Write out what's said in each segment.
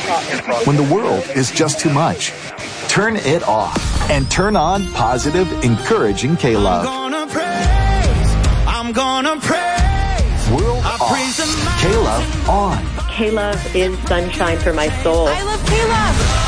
When the world is just too much, turn it off and turn on positive, encouraging K-Love. I'm gonna praise. World off. K-Love on. K-Love is sunshine for my soul. I love K-Love.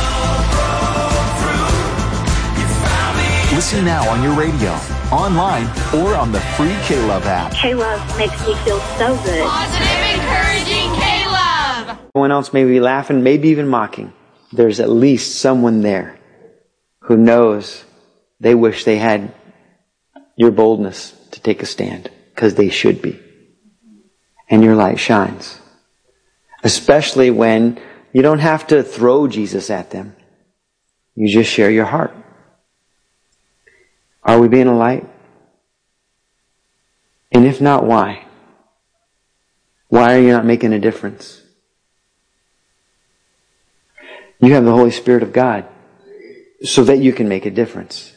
Listen now on your radio, online, or on the free K-Love app. K-Love makes me feel so good. Positive, encouraging K-Love. Everyone else may be laughing, maybe even mocking. There's at least someone there who knows they wish they had your boldness to take a stand, because they should be. And your light shines. Especially when you don't have to throw Jesus at them. You just share your heart. Are we being a light? And if not, why? Why are you not making a difference? You have the Holy Spirit of God so that you can make a difference.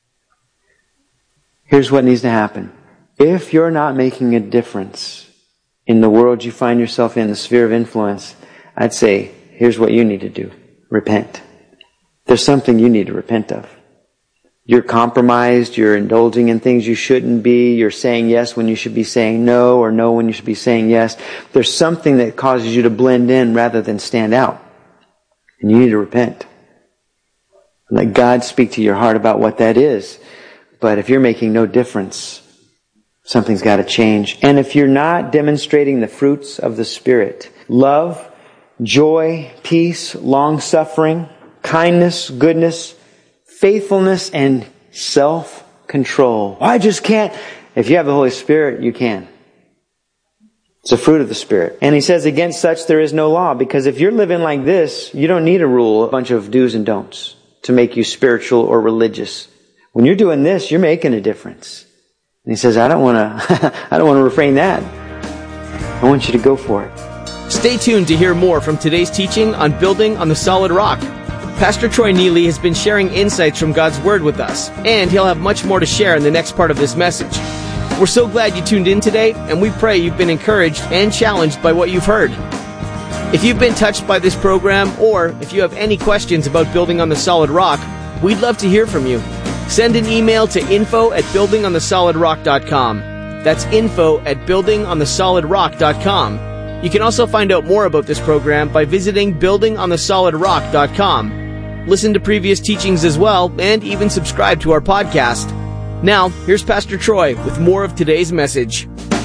Here's what needs to happen. If you're not making a difference in the world you find yourself in, the sphere of influence, I'd say, here's what you need to do. Repent. There's something you need to repent of. You're compromised, you're indulging in things you shouldn't be, you're saying yes when you should be saying no, or no when you should be saying yes. There's something that causes you to blend in rather than stand out. And you need to repent. Let God speak to your heart about what that is. But if you're making no difference, something's got to change. And if you're not demonstrating the fruits of the Spirit, love, joy, peace, long-suffering, kindness, goodness, faithfulness, and self-control. I just can't. If you have the Holy Spirit, you can. It's a fruit of the Spirit. And he says, against such there is no law. Because if you're living like this, you don't need a rule, a bunch of do's and don'ts to make you spiritual or religious. When you're doing this, you're making a difference. And he says, I don't want to refrain that. I want you to go for it. Stay tuned to hear more from today's teaching on Building on the Solid Rock. Pastor Troy Neely has been sharing insights from God's Word with us, and he'll have much more to share in the next part of this message. We're so glad you tuned in today, and we pray you've been encouraged and challenged by what you've heard. If you've been touched by this program, or if you have any questions about Building on the Solid Rock, we'd love to hear from you. Send an email to info@buildingonthesolidrock.com. That's info@buildingonthesolidrock.com. You can also find out more about this program by visiting buildingonthesolidrock.com. Listen to previous teachings as well, and even subscribe to our podcast. Now, here's Pastor Troy with more of today's message.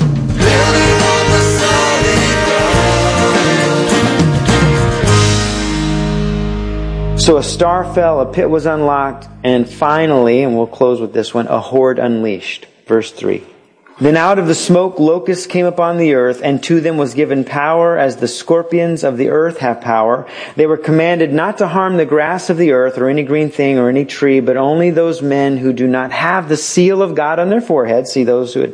So a star fell, a pit was unlocked, and finally, and we'll close with this one, a horde unleashed. Verse 3. Then out of the smoke locusts came upon the earth, and to them was given power as the scorpions of the earth have power. They were commanded not to harm the grass of the earth or any green thing or any tree, but only those men who do not have the seal of God on their foreheads. See, those who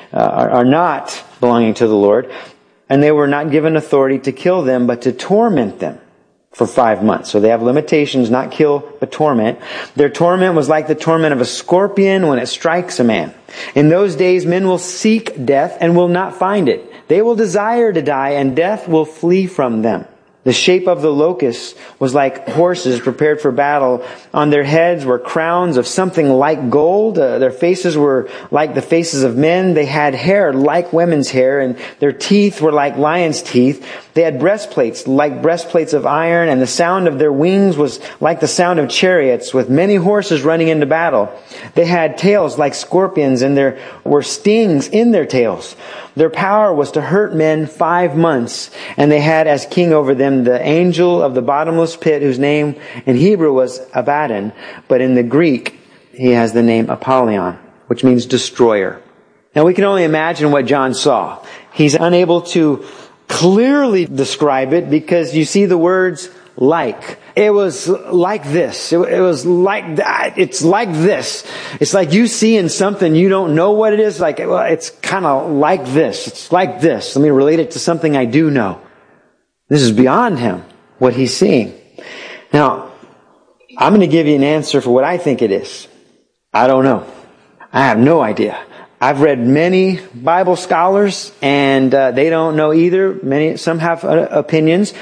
are not belonging to the Lord. And they were not given authority to kill them, but to torment them for 5 months. So they have limitations, not kill, but torment. Their torment was like the torment of a scorpion when it strikes a man. In those days, men will seek death and will not find it. They will desire to die, and death will flee from them. The shape of the locusts was like horses prepared for battle. On their heads were crowns of something like gold. Their faces were like the faces of men. They had hair like women's hair, and their teeth were like lions' teeth. They had breastplates like breastplates of iron, and the sound of their wings was like the sound of chariots, with many horses running into battle. They had tails like scorpions, and there were stings in their tails. Their power was to hurt men 5 months, and they had as king over them the angel of the bottomless pit, whose name in Hebrew was Abaddon, but in the Greek he has the name Apollyon, which means destroyer. Now we can only imagine what John saw. He's unable to clearly describe it because you see the words like. It was like this. It was like that. It's like this. It's like you seeing something, you don't know what it is. Like, well, it's kind of like this. It's like this. Let me relate it to something I do know. This is beyond him, what he's seeing. Now, I'm going to give you an answer for what I think it is. I don't know. I have no idea. I've read many Bible scholars, and they don't know either. Some have opinions.